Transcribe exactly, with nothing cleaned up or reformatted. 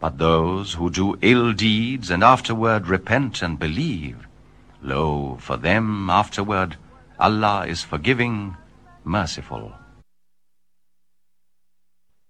But those who do ill deeds and afterward repent and believe, lo, for them afterward Allah is forgiving, merciful.